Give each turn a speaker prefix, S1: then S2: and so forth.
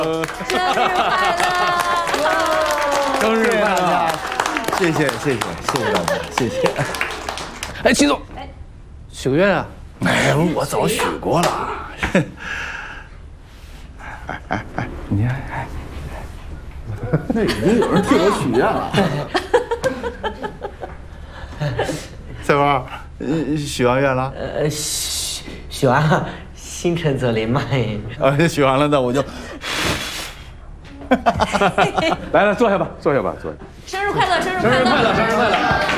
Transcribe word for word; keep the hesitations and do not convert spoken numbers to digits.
S1: 生日快乐！谢谢谢谢谢谢大家，谢谢。哎，齐总，哎，许个愿啊？
S2: 哎，我早许过了。哎哎哎，你看，哎，那已经有人替我许愿了。翠花，许完愿了？
S3: 呃，许许完了，心诚则灵嘛。
S2: 啊，许完了，那我就。来来，坐下吧，坐下吧，坐下。
S4: 生日快乐，生日快乐，
S1: 生日快乐，生日快乐！